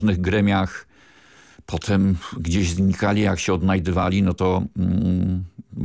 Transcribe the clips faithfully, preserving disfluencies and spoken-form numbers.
W różnych gremiach potem gdzieś znikali, jak się odnajdywali, no to mm,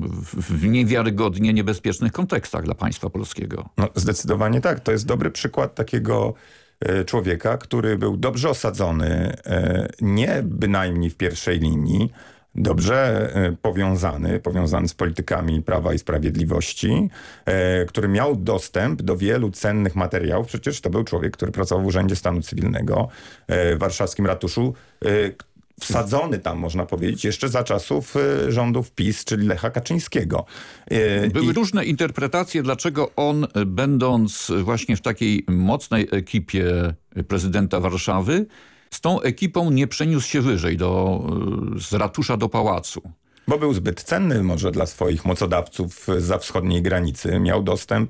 w niewiarygodnie niebezpiecznych kontekstach dla państwa polskiego. No, zdecydowanie tak. To jest dobry przykład takiego e, człowieka, który był dobrze osadzony, e, nie bynajmniej w pierwszej linii, dobrze e, powiązany, powiązany z politykami Prawa i Sprawiedliwości, e, który miał dostęp do wielu cennych materiałów. Przecież to był człowiek, który pracował w Urzędzie Stanu Cywilnego, e, w warszawskim ratuszu, e, wsadzony tam, można powiedzieć, jeszcze za czasów y, rządów PiS, czyli Lecha Kaczyńskiego. Y, Były I... różne interpretacje, dlaczego on, będąc właśnie w takiej mocnej ekipie prezydenta Warszawy, z tą ekipą nie przeniósł się wyżej, do, z ratusza do pałacu. Bo był zbyt cenny może dla swoich mocodawców zza wschodniej granicy. Miał dostęp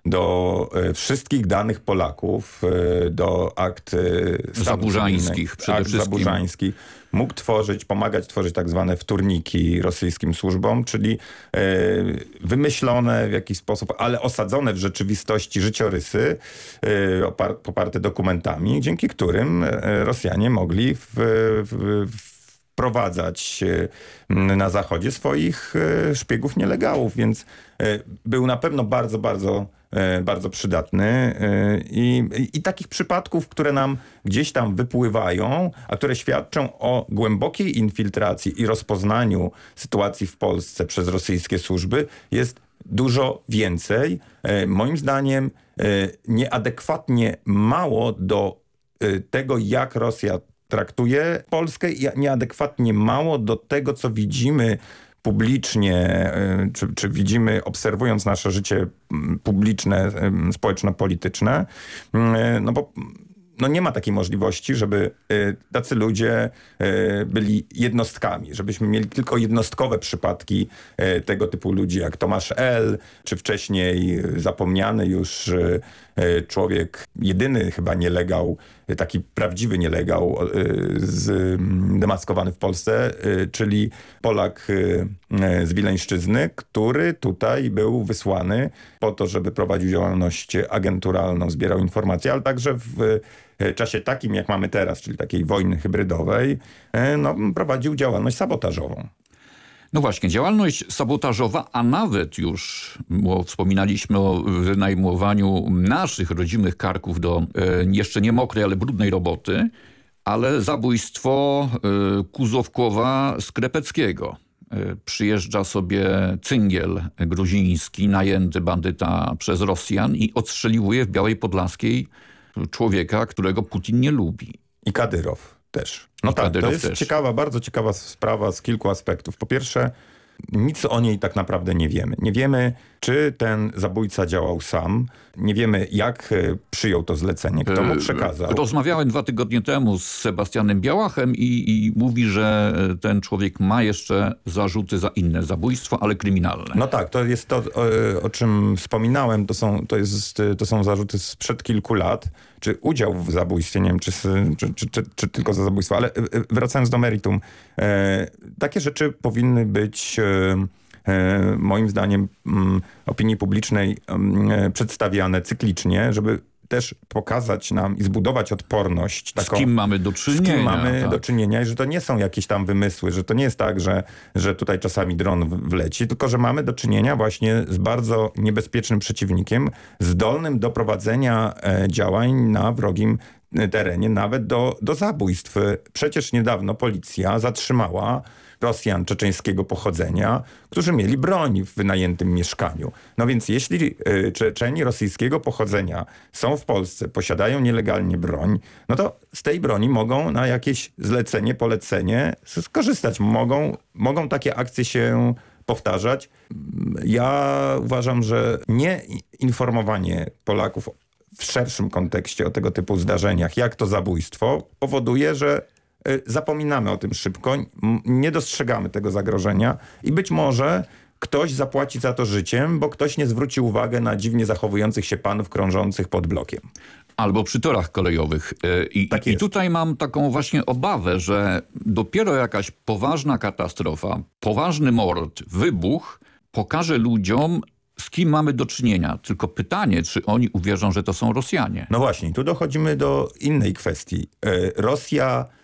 do e, wszystkich danych Polaków, e, do akt e, zaburzańskich przede akt wszystkim. zaburzańskich. Mógł tworzyć, pomagać tworzyć tak zwane wtórniki rosyjskim służbom, czyli e, wymyślone w jakiś sposób, ale osadzone w rzeczywistości życiorysy, e, opar poparte dokumentami, dzięki którym e, Rosjanie mogli w, w, w wprowadzać na Zachodzie swoich szpiegów nielegalów, więc był na pewno bardzo, bardzo, bardzo przydatny. I, i takich przypadków, które nam gdzieś tam wypływają, a które świadczą o głębokiej infiltracji i rozpoznaniu sytuacji w Polsce przez rosyjskie służby, jest dużo więcej. Moim zdaniem nieadekwatnie mało do tego, jak Rosja traktuje Polskę, i nieadekwatnie mało do tego, co widzimy publicznie, czy, czy widzimy obserwując nasze życie publiczne, społeczno-polityczne. No bo no nie ma takiej możliwości, żeby tacy ludzie byli jednostkami, żebyśmy mieli tylko jednostkowe przypadki tego typu ludzi, jak Tomasz L., czy wcześniej zapomniany już człowiek, jedyny chyba nielegał, taki prawdziwy nielegał zdemaskowany w Polsce, czyli Polak z Wileńszczyzny, który tutaj był wysłany po to, żeby prowadził działalność agenturalną, zbierał informacje, ale także w czasie takim, jak mamy teraz, czyli takiej wojny hybrydowej, no, prowadził działalność sabotażową. No właśnie, działalność sabotażowa, a nawet już, bo wspominaliśmy o wynajmowaniu naszych rodzimych karków do e, jeszcze nie mokrej, ale brudnej roboty, ale zabójstwo e, Kuzowkowa Skrebeckiego. E, przyjeżdża sobie cyngiel gruziński, najęty bandyta przez Rosjan i odstrzeliwuje w Białej Podlaskiej człowieka, którego Putin nie lubi. I Kadyrow też. No I tak, Kadyrow to jest też. ciekawa, bardzo ciekawa sprawa z kilku aspektów. Po pierwsze, nic o niej tak naprawdę nie wiemy. Nie wiemy, czy ten zabójca działał sam. Nie wiemy, jak przyjął to zlecenie, kto mu przekazał. Rozmawiałem dwa tygodnie temu z Sebastianem Białachem i, i mówi, że ten człowiek ma jeszcze zarzuty za inne zabójstwo, ale kryminalne. No tak, to jest to, o, o czym wspominałem. To są, to, jest, to są zarzuty sprzed kilku lat. Czy udział w zabójstwie, nie wiem, czy, czy, czy, czy, czy tylko za zabójstwo, ale wracając do meritum. E, takie rzeczy powinny być... E, moim zdaniem opinii publicznej przedstawiane cyklicznie, żeby też pokazać nam i zbudować odporność. Taką, z kim mamy do czynienia. Z kim mamy tak. do czynienia i że to nie są jakieś tam wymysły, że to nie jest tak, że, że tutaj czasami dron wleci, tylko że mamy do czynienia właśnie z bardzo niebezpiecznym przeciwnikiem, zdolnym do prowadzenia działań na wrogim terenie, nawet do, do zabójstw. Przecież niedawno policja zatrzymała Rosjan czeczeńskiego pochodzenia, którzy mieli broń w wynajętym mieszkaniu. No więc jeśli y, Czeczeni rosyjskiego pochodzenia są w Polsce, posiadają nielegalnie broń, no to z tej broni mogą na jakieś zlecenie, polecenie skorzystać. Mogą, mogą takie akcje się powtarzać. Ja uważam, że nie informowanie Polaków w szerszym kontekście o tego typu zdarzeniach, jak to zabójstwo, powoduje, że zapominamy o tym szybko, nie dostrzegamy tego zagrożenia i być może ktoś zapłaci za to życiem, bo ktoś nie zwróci uwagi na dziwnie zachowujących się panów krążących pod blokiem. Albo przy torach kolejowych. I, tak i tutaj mam taką właśnie obawę, że dopiero jakaś poważna katastrofa, poważny mord, wybuch pokaże ludziom, z kim mamy do czynienia. Tylko pytanie, czy oni uwierzą, że to są Rosjanie. No właśnie, tu dochodzimy do innej kwestii. E, Rosja